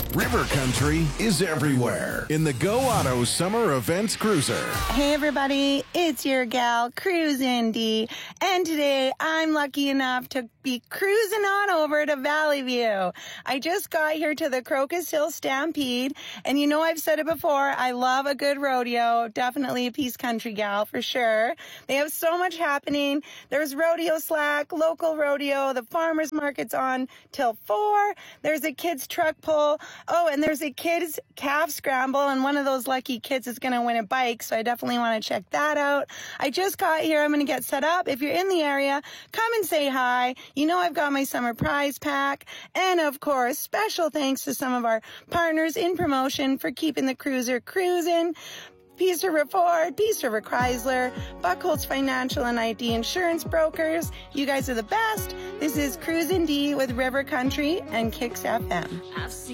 River Country is everywhere in the Go Auto Summer Events Cruiser. Hey everybody, it's your gal, Cruise Indy, and today I'm lucky enough to be cruising on over to Valley View. I just got here to the Crocus Hill Stampede, and you know I've said it before, I love a good rodeo, definitely a Peace Country gal for sure. They have so much happening. There's rodeo slack, local rodeo, the farmers market's on till 4, there's a kids truck pull, oh, and there's a kids calf scramble, and one of those lucky kids is going to win a bike, so I definitely want to check that out. I just got here. I'm going to get set up. If you're in the area, come and say hi. You know I've got my summer prize pack. And, of course, special thanks to some of our partners in promotion for keeping the cruiser cruising. Peace River Ford, Peace River Chrysler, Buckholz Financial and ID Insurance Brokers. You guys are the best. This is Cruise Indy with River Country and Kicks FM.